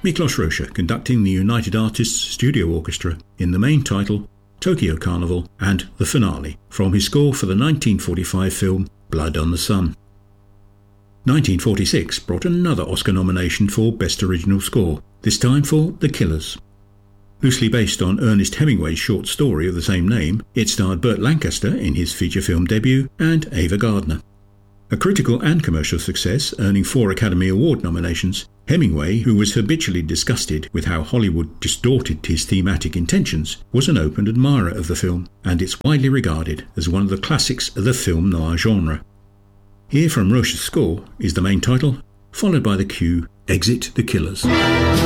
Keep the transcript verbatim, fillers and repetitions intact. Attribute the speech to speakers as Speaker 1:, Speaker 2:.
Speaker 1: Miklos Rozsa conducting the United Artists Studio Orchestra in the main title, Tokyo Carnival, and the finale from his score for the nineteen forty-five film Blood on the Sun. nineteen forty-six brought another Oscar nomination for Best Original Score, this time for The Killers. Loosely based on Ernest Hemingway's short story of the same name, it starred Burt Lancaster in his feature film debut and Ava Gardner. A critical and commercial success, earning four Academy Award nominations, Hemingway, who was habitually disgusted with how Hollywood distorted his thematic intentions, was an open admirer of the film, and it's widely regarded as one of the classics of the film noir genre. Here from Rozsa's score is the main title, followed by the cue, Exit the Killers.